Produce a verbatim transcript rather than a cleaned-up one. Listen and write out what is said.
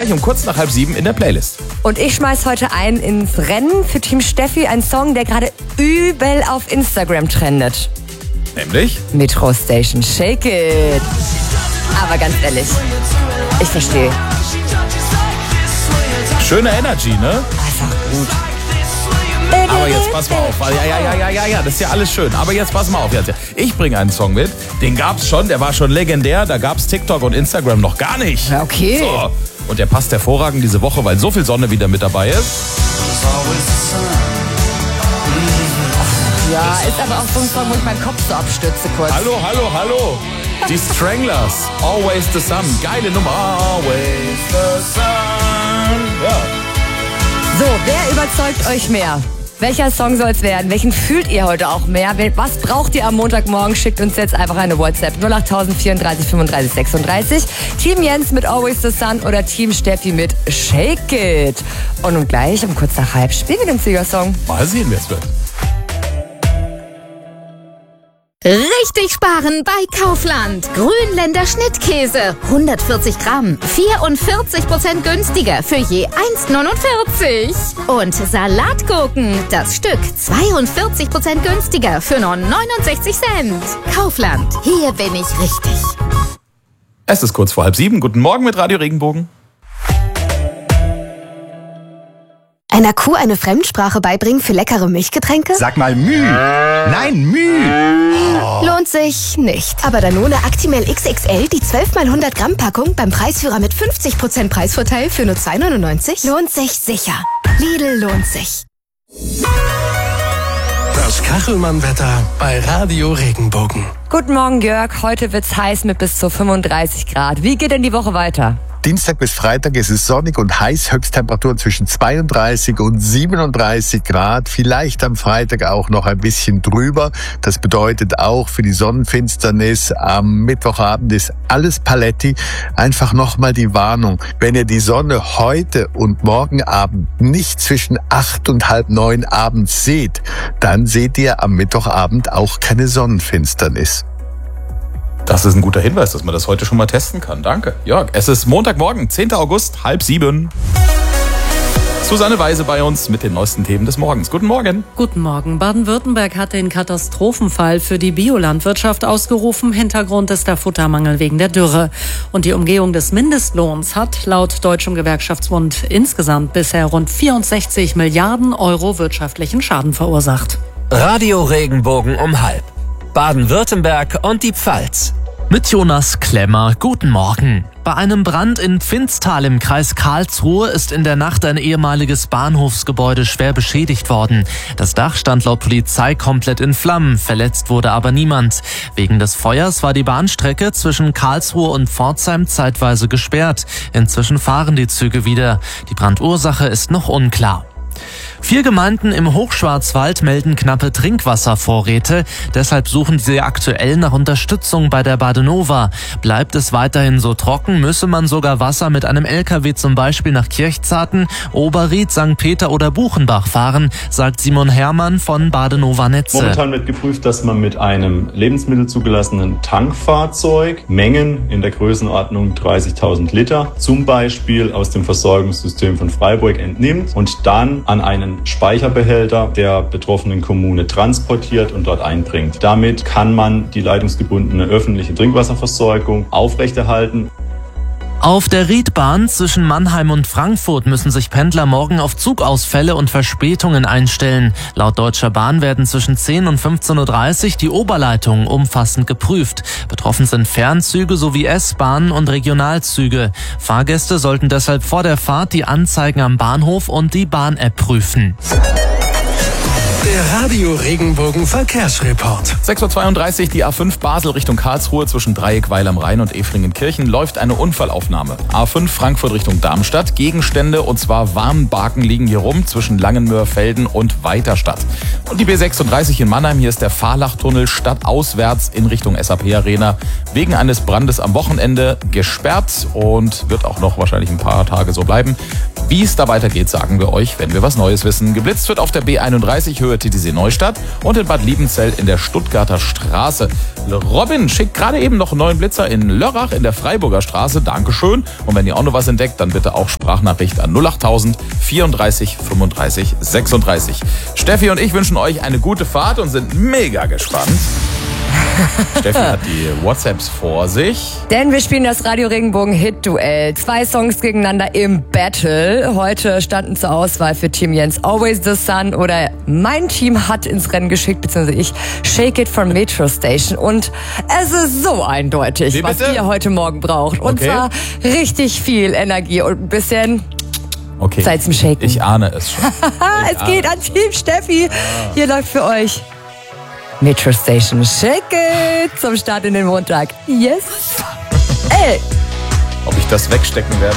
gleich um kurz nach halb sieben in der Playlist. Und ich schmeiß heute ein ins Rennen für Team Steffi, ein Song, der gerade übel auf Instagram trendet. Nämlich? Metro Station, Shake It. Aber ganz ehrlich, ich verstehe. Schöne Energy, ne? Einfach gut. Aber jetzt pass mal auf. Ja, ja, ja, ja, ja, ja, das ist ja alles schön. Aber jetzt pass mal auf. Jetzt. Ich bringe einen Song mit. Den gab's schon, der war schon legendär. Da gab's TikTok und Instagram noch gar nicht. Ja, okay. So. Und der passt hervorragend diese Woche, weil so viel Sonne wieder mit dabei ist. Ja, ist aber auch so ein Song, wo ich meinen Kopf so abstütze kurz. Hallo, hallo, hallo. Die Stranglers. Always the Sun. Geile Nummer. Always the Sun. Ja. So, wer überzeugt euch mehr? Welcher Song soll es werden? Welchen fühlt ihr heute auch mehr? Was braucht ihr am Montagmorgen? Schickt uns jetzt einfach eine WhatsApp. null acht vierunddreißig fünfunddreißig sechsunddreißig. Team Jens mit Always the Sun oder Team Steffi mit Shake It. Und nun gleich um kurz nach halb spielen wir den Siegersong. Mal sehen, wer es wird. Richtig sparen bei Kaufland. Grünländer Schnittkäse. hundertvierzig Gramm. vierundvierzig Prozent günstiger für je eins neunundvierzig. Und Salatgurken. Das Stück zweiundvierzig Prozent günstiger für nur neunundsechzig Cent. Kaufland. Hier bin ich richtig. Es ist kurz vor halb sieben. Guten Morgen mit Radio Regenbogen. Einer Kuh eine Fremdsprache beibringen für leckere Milchgetränke? Sag mal Müh. Nein, Müh. Oh. Lohnt sich nicht. Aber Danone Actimel X X L, die zwölf mal hundert Gramm Packung beim Preisführer mit fünfzig Prozent Preisvorteil für nur zwei neunundneunzig? Lohnt sich sicher. Lidl lohnt sich. Das Kachelmann-Wetter bei Radio Regenbogen. Guten Morgen, Jörg. Heute wird's heiß mit bis zu fünfunddreißig Grad. Wie geht denn die Woche weiter? Dienstag bis Freitag ist es sonnig und heiß, Höchsttemperaturen zwischen zweiunddreißig und siebenunddreißig Grad, vielleicht am Freitag auch noch ein bisschen drüber. Das bedeutet auch für die Sonnenfinsternis am Mittwochabend ist alles Paletti. Einfach nochmal die Warnung, wenn ihr die Sonne heute und morgen Abend nicht zwischen acht und halb neun abends seht, dann seht ihr am Mittwochabend auch keine Sonnenfinsternis. Das ist ein guter Hinweis, dass man das heute schon mal testen kann. Danke, Jörg. Es ist Montagmorgen, zehnter August, halb sieben. Susanne Weise bei uns mit den neuesten Themen des Morgens. Guten Morgen. Guten Morgen. Baden-Württemberg hat den Katastrophenfall für die Biolandwirtschaft ausgerufen. Hintergrund ist der Futtermangel wegen der Dürre. Und die Umgehung des Mindestlohns hat laut Deutschem Gewerkschaftsbund insgesamt bisher rund vierundsechzig Milliarden Euro wirtschaftlichen Schaden verursacht. Radio Regenbogen um halb. Baden-Württemberg und die Pfalz. Mit Jonas Klemmer, guten Morgen. Bei einem Brand in Pfinztal im Kreis Karlsruhe ist in der Nacht ein ehemaliges Bahnhofsgebäude schwer beschädigt worden. Das Dach stand laut Polizei komplett in Flammen, verletzt wurde aber niemand. Wegen des Feuers war die Bahnstrecke zwischen Karlsruhe und Pforzheim zeitweise gesperrt. Inzwischen fahren die Züge wieder. Die Brandursache ist noch unklar. Vier Gemeinden im Hochschwarzwald melden knappe Trinkwasservorräte. Deshalb suchen sie aktuell nach Unterstützung bei der Badenova. Bleibt es weiterhin so trocken, müsse man sogar Wasser mit einem L K W zum Beispiel nach Kirchzarten, Oberried, Sankt Peter oder Buchenbach fahren, sagt Simon Herrmann von Badenova Netze. Momentan wird geprüft, dass man mit einem lebensmittelzugelassenen Tankfahrzeug Mengen in der Größenordnung dreißigtausend Liter zum Beispiel aus dem Versorgungssystem von Freiburg entnimmt und dann an einen Speicherbehälter der betroffenen Kommune transportiert und dort einbringt. Damit kann man die leitungsgebundene öffentliche Trinkwasserversorgung aufrechterhalten. Auf der Riedbahn zwischen Mannheim und Frankfurt müssen sich Pendler morgen auf Zugausfälle und Verspätungen einstellen. Laut Deutscher Bahn werden zwischen zehn und fünfzehn Uhr dreißig die Oberleitungen umfassend geprüft. Betroffen sind Fernzüge sowie S-Bahnen und Regionalzüge. Fahrgäste sollten deshalb vor der Fahrt die Anzeigen am Bahnhof und die Bahn-App prüfen. Der Radio Regenbogen Verkehrsreport. sechs Uhr zweiunddreißig, die A fünf Basel Richtung Karlsruhe zwischen Dreieck Weil am Rhein und Efringenkirchen läuft eine Unfallaufnahme. A fünf Frankfurt Richtung Darmstadt, Gegenstände und zwar Warnbarken liegen hier rum zwischen Langenmöhrfelden und Weiterstadt. Und die B sechsunddreißig in Mannheim, hier ist der Fahrlachtunnel stadtauswärts in Richtung S A P Arena wegen eines Brandes am Wochenende gesperrt und wird auch noch wahrscheinlich ein paar Tage so bleiben. Wie es da weitergeht, sagen wir euch, wenn wir was Neues wissen. Geblitzt wird auf der B einunddreißig Höhe Höhe Titisee Neustadt und in Bad Liebenzell in der Stuttgarter Straße. Robin schickt gerade eben noch einen neuen Blitzer in Lörrach in der Freiburger Straße. Dankeschön. Und wenn ihr auch noch was entdeckt, dann bitte auch Sprachnachricht an null achttausend vierunddreißig fünfunddreißig sechsunddreißig. Steffi und ich wünschen euch eine gute Fahrt und sind mega gespannt. Steffi hat die WhatsApps vor sich. Denn wir spielen das Radio Regenbogen Hit-Duell. Zwei Songs gegeneinander im Battle. Heute standen zur Auswahl für Team Jens Always the Sun oder mein Team hat ins Rennen geschickt, beziehungsweise ich, Shake It von Metro Station. Und es ist so eindeutig, Wie was bitte? ihr heute Morgen braucht. Und Okay. zwar richtig viel Energie und ein bisschen Okay. Zeit zum Shaken. Ich ahne es schon. Es geht an Team Steffi. Hier läuft für euch Metro Station Shake It zum Start in den Montag. Yes. Ey. Ob ich das wegstecken werde?